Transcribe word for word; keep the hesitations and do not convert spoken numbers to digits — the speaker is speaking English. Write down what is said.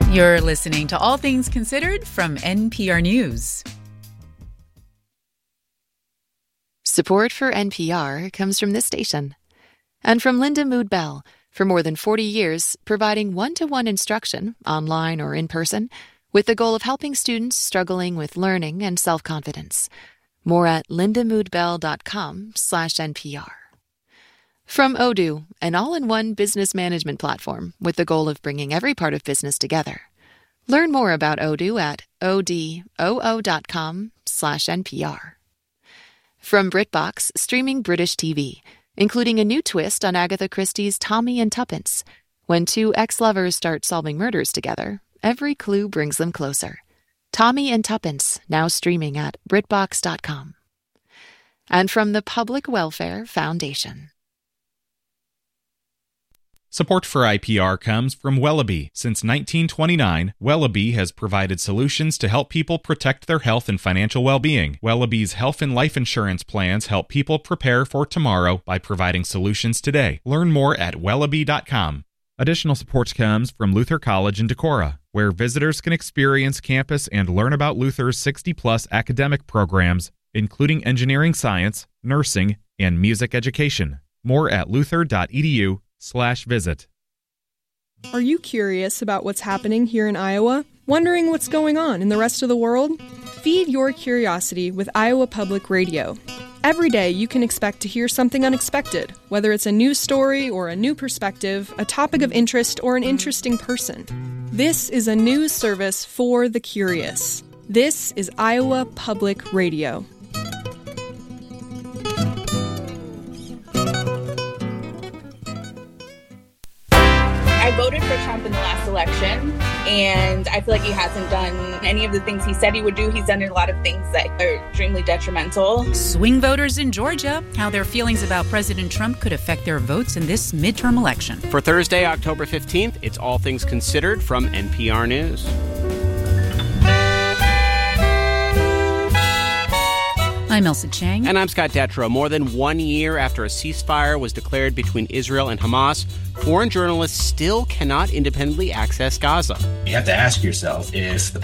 You're listening to All Things Considered from N P R News. Support for N P R comes from this station and from Linda Mood Bell. For more than forty years, providing one-to-one instruction, online or in person, with the goal of helping students struggling with learning and self-confidence. More at lindamoodbell.com slash NPR. From Odoo, an all-in-one business management platform with the goal of bringing every part of business together. Learn more about Odoo at odoo.com slash NPR. From BritBox, streaming British T V, including a new twist on Agatha Christie's Tommy and Tuppence. When two ex-lovers start solving murders together, every clue brings them closer. Tommy and Tuppence, now streaming at britbox dot com. And from the Public Welfare Foundation. Support for I P R comes from Wellaby. Since nineteen twenty-nine, Wellaby has provided solutions to help people protect their health and financial well-being. Wellaby's health and life insurance plans help people prepare for tomorrow by providing solutions today. Learn more at wellaby dot com. Additional support comes from Luther College in Decorah, where visitors can experience campus and learn about Luther's sixty-plus academic programs, including engineering science, nursing, and music education. More at luther.edu slash visit. Are you curious about what's happening here in Iowa? Wondering what's going on in the rest of the world? Feed your curiosity with Iowa Public Radio. Every day you can expect to hear something unexpected, whether it's a news story or a new perspective, a topic of interest, or an interesting person. This is a news service for the curious. This is Iowa Public Radio. I voted for Trump in the last election, and I feel like he hasn't done any of the things he said he would do. He's done a lot of things that are extremely detrimental. Swing voters in Georgia, how their feelings about President Trump could affect their votes in this midterm election. For Thursday, October fifteenth, it's All Things Considered from N P R News. I'm Elsa Chang. And I'm Scott Detrow. More than one year after a ceasefire was declared between Israel and Hamas, foreign journalists still cannot independently access Gaza. You have to ask yourself if the